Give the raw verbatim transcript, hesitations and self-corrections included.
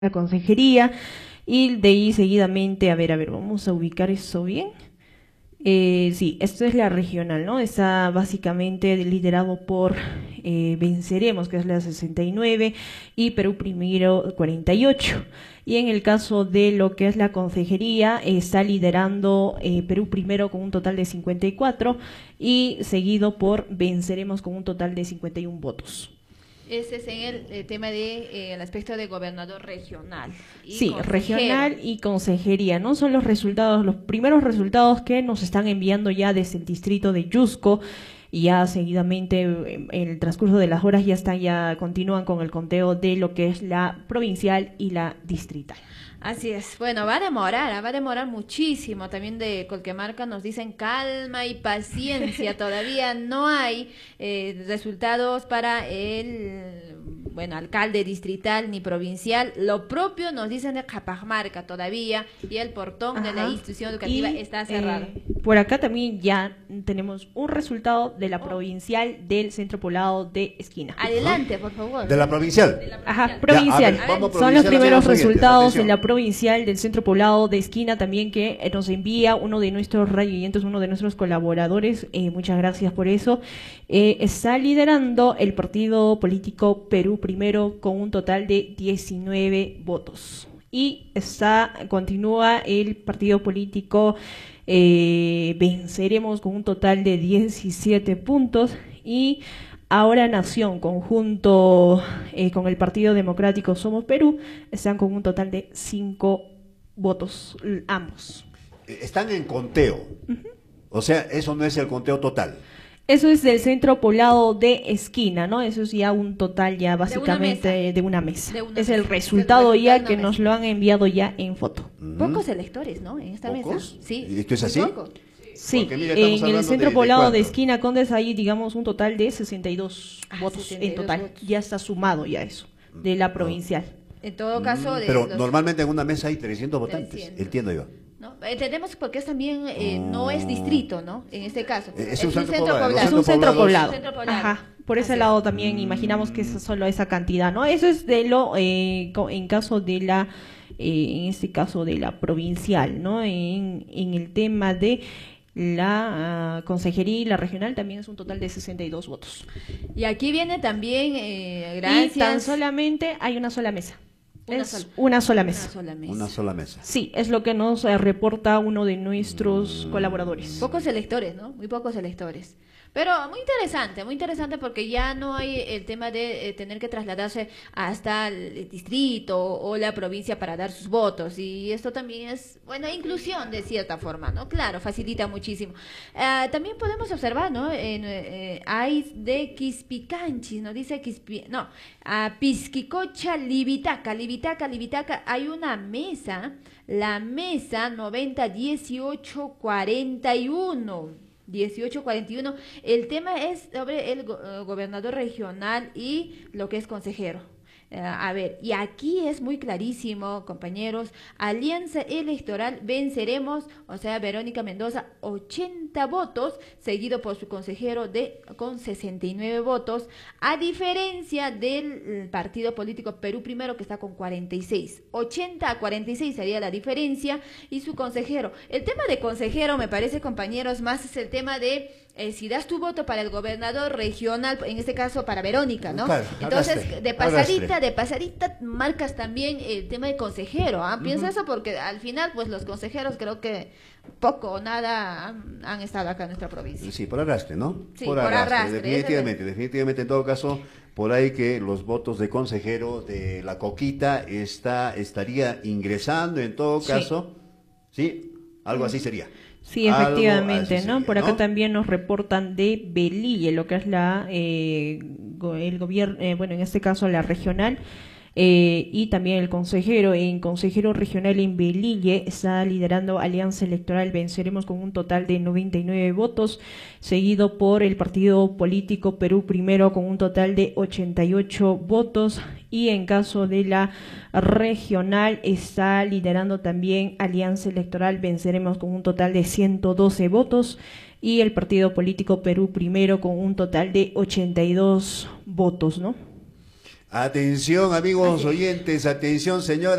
la consejería, y de ahí seguidamente, a ver, a ver, vamos a ubicar eso bien. Eh, sí, esto es la regional, ¿no? Está básicamente liderado por eh, Venceremos, que es la sesenta y nueve, y Perú Primero cuarenta y ocho. Y en el caso de lo que es la consejería, eh, está liderando eh, Perú Primero con un total de cincuenta y cuatro y seguido por Venceremos con un total de cincuenta y uno votos. Ese es en el, el tema de eh, el aspecto de gobernador regional. Y sí, consejero. Regional y consejería, ¿no? Son los resultados, los primeros resultados que nos están enviando ya desde el distrito de Yusco, y ya seguidamente en el transcurso de las horas ya están, ya continúan con el conteo de lo que es la provincial y la distrital. Así es. Bueno, va a demorar, va a demorar muchísimo. También de Colquemarca nos dicen calma y paciencia. Todavía no hay eh, resultados para el bueno alcalde distrital ni provincial. Lo propio nos dicen de Cajamarca todavía, y el portón Ajá. de la institución educativa y, está cerrado. Eh, por acá también ya tenemos un resultado de la oh. provincial del Centro Poblado de Esquina. Adelante, por favor. ¿De la provincial? De la provincial. Ajá, provincial. Ya, ver, Son provincial los primeros resultados en la provincial del Centro Poblado de Esquina, también que nos envía uno de nuestros radioyentes, uno de nuestros colaboradores. Eh, muchas gracias por eso. Eh, está liderando el partido político Perú Primero con un total de diecinueve votos. Y está continúa el partido político eh, Venceremos con un total de diecisiete puntos, y Ahora Nación, conjunto eh, con el Partido Democrático Somos Perú, están con un total de cinco votos, ambos. Están en conteo, uh-huh. O sea, eso no es el conteo total. Eso es del Centro Poblado de Esquina, ¿no? Eso es ya un total ya básicamente de una mesa. De una mesa. De una es el mesa. resultado es el ya que mesa. Nos lo han enviado ya en foto. Uh-huh. Pocos electores, ¿no? En esta ¿Pocos? mesa. Sí. ¿Esto es así? Poco. Sí, mira, en el Centro de, Poblado de, de Esquina Condes hay, digamos, un total de sesenta y dos ah, votos sesenta y dos en total. Votos. Ya está sumado ya eso, de la provincial. En todo caso... De Pero los... normalmente en una mesa hay trescientos votantes, trescientos. Entiendo yo. ¿No? Entendemos porque es también eh, no es distrito, ¿no? En este caso. Es, es un, un centro poblado. Es un centro poblado. Ajá. Por ese Así lado es. También imaginamos que es solo esa cantidad, ¿no? Eso es de lo, eh, en caso de la, eh, en este caso de la provincial, ¿no? En, en el tema de la uh, consejería y la regional también es un total de sesenta y dos votos. Y aquí viene también, eh, gracias. Y tan solamente hay una sola mesa. Una, es sola. Una, sola mesa. una sola mesa. Una sola mesa. Sí, es lo que nos eh, reporta uno de nuestros mm. colaboradores. Pocos electores, ¿no? Muy pocos electores. Pero muy interesante, muy interesante porque ya no hay el tema de eh, tener que trasladarse hasta el distrito o la provincia para dar sus votos. Y esto también es, bueno, inclusión de cierta forma, ¿no? Claro, facilita muchísimo. Uh, también podemos observar, ¿no? En, eh, hay de Quispicanchis, ¿no? Dice Quispi, no, a Pisquicocha, Libitaca, Libitaca, Libitaca, hay una mesa, la mesa noventa dieciocho cuarenta y uno. dieciocho cuarenta y uno. El tema es sobre el go uh, gobernador regional y lo que es consejero. Uh, a ver, y aquí es muy clarísimo, compañeros. Alianza Electoral Venceremos, o sea, Verónica Mendoza, ochenta votos, seguido por su consejero de con sesenta y nueve votos, a diferencia del partido político Perú Primero, que está con cuarenta y seis. ochenta a cuarenta y seis sería la diferencia, y su consejero. El tema de consejero, me parece, compañeros, más es el tema de Eh, si das tu voto para el gobernador regional, en este caso para Verónica, ¿no? Claro, entonces, arrastre, de pasadita, arrastre. de pasadita, marcas también el tema de consejero, ¿ah? ¿eh? Piensa uh-huh. eso porque al final, pues los consejeros creo que poco o nada han, han estado acá en nuestra provincia. Sí, por arrastre, ¿no? Sí, por, por arrastre, arrastre. Definitivamente, definitivamente, en todo caso, por ahí que los votos de consejero de la Coquita está, estaría ingresando en todo caso, ¿sí? ¿Sí? Algo uh-huh. así sería. Sí, efectivamente, ¿no? Sería, Por acá ¿no? también nos reportan de Belille, lo que es la eh, go el gobierno, eh, bueno, en este caso la regional, eh, y también el consejero, en consejero regional en Belille está liderando Alianza Electoral Venceremos con un total de noventa y nueve votos, seguido por el partido político Perú Primero con un total de ochenta y ocho votos, y en caso de la regional está liderando también Alianza Electoral Venceremos con un total de ciento doce votos, y el partido político Perú Primero con un total de ochenta y dos votos, ¿no? Atención, amigos Así es. oyentes, atención, señora.